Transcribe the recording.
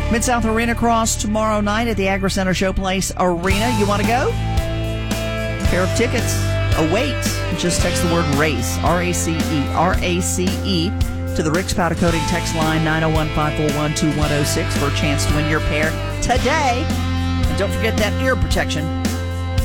Mid-South Arena Cross tomorrow night at the Agri Center Showplace Arena. You want to go? A pair of tickets await. Just text the word RACE, R-A-C-E, R-A-C-E, to the Rick's Powder Coating text line 901-541-2106 for a chance to win your pair today. And don't forget that ear protection.